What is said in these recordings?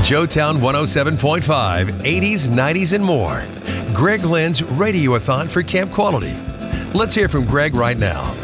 Joetown 107.5, 80s, 90s, and more. Greg Lynn's Radiothon for Camp Quality. Let's hear from Greg right now.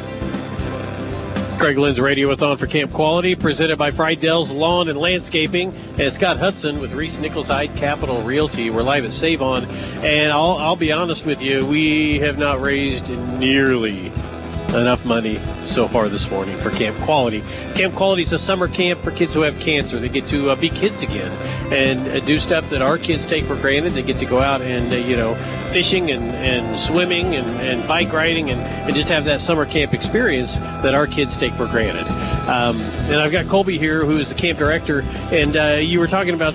Greg Lynn's Radiothon for Camp Quality, presented by Friedell's Lawn and Landscaping, and Scott Hudson with Reese Nichols Hyde Capital Realty. We're live at Save On, and I'll be honest with you, we have not raised nearly enough money so far this morning for Camp Quality. Camp Quality is a summer camp for kids who have cancer. They get to be kids again and do stuff that our kids take for granted. They get to go out and, fishing and swimming and bike riding and just have that summer camp experience that our kids take for granted. And I've got Colby here, who is the camp director, and you were talking about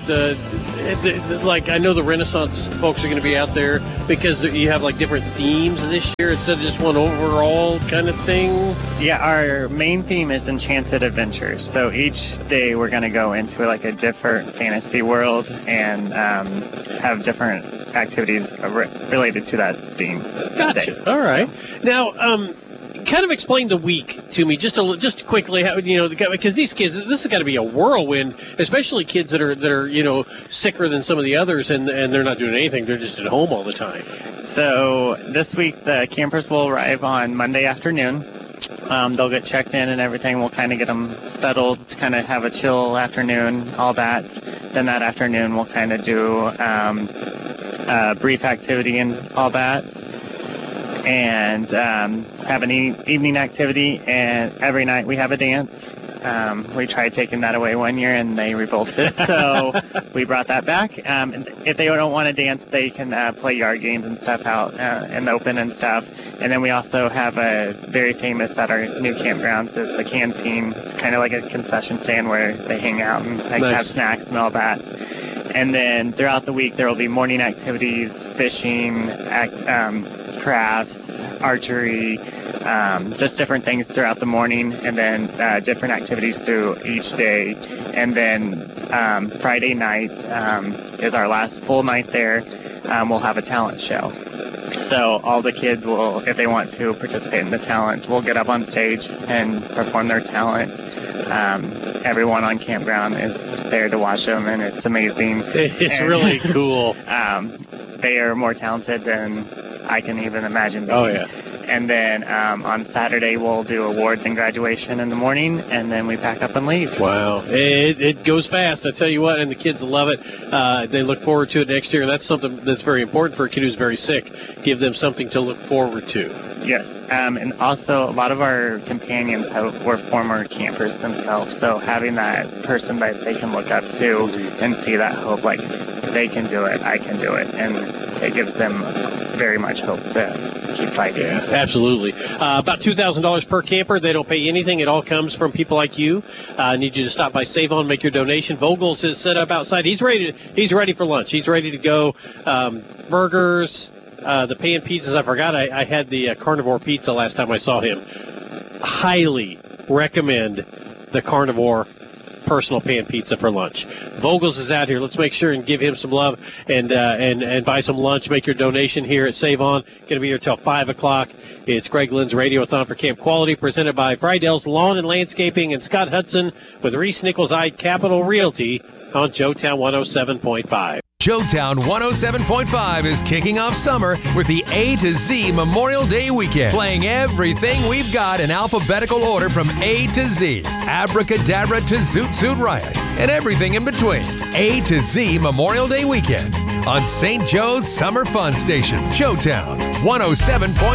I know the Renaissance folks are going to be out there because you have like different themes this year instead of just one overall kind of thing. Yeah, our main theme is Enchanted Adventures. So each day we're going to go into like a different fantasy world and have different activities related to that theme. Gotcha. All right. Now, kind of explain the week to me just quickly, how, because these kids, this has got to be a whirlwind, especially kids that are sicker than some of the others, and they're not doing anything. They're just at home all the time. So this week the campers will arrive on Monday afternoon. They'll get checked in and everything. We'll kind of get them settled, kind of have a chill afternoon, all that. Then that afternoon we'll kind of do a brief activity and all that. And have an evening activity, and every night we have a dance. We tried taking that away one year, and they revolted, so we brought that back. If they don't want to dance, they can play yard games and stuff out in the open and stuff. And then we also have a very famous at our new campgrounds is the canteen. It's kind of like a concession stand where they hang out and have snacks and all that. And then throughout the week, there will be morning activities, fishing, crafts, archery, just different things throughout the morning, and then different activities through each day. And then Friday night is our last full night there. We'll have a talent show. So all the kids will, if they want to participate in the talent, will get up on stage and perform their talent. Everyone on campground is there to watch them, and it's amazing. It's really cool. They are more talented than I can even imagine. Oh, yeah. And then on Saturday, we'll do awards and graduation in the morning, and then we pack up and leave. Wow. It goes fast, I tell you what, and the kids love it. They look forward to it next year, and that's something that's very important for a kid who's very sick. Give them something to look forward to. Yes, and also a lot of our companions were former campers themselves, so having that person that they can look up to and see that hope, like, they can do it, I can do it, and it gives them very much hope to keep fighting. Yeah, absolutely. About $2,000 per camper. They don't pay anything. It all comes from people like you. I need you to stop by Save On, make your donation. Vogels is set up outside. He's ready for lunch. He's ready to go. Burgers, the pan pizzas. I forgot I had the carnivore pizza last time I saw him. Highly recommend the carnivore personal pan pizza for lunch. Vogels is out here. Let's make sure and give him some love and buy some lunch. Make your donation here at Save On. Going to be here till 5 o'clock. It's Greg Lynn's Radiothon for Camp Quality, presented by Friedell's Lawn and Landscaping and Scott Hudson with Reese Nichols Hyde Capital Realty on Joetown 107.5. Joetown 107.5 is kicking off summer with the A to Z Memorial Day weekend, playing everything we've got in alphabetical order from A to Z, Abracadabra to Zoot Suit Riot, and everything in between. A to Z Memorial Day weekend on St. Joe's Summer Fun Station, Joetown 107.5.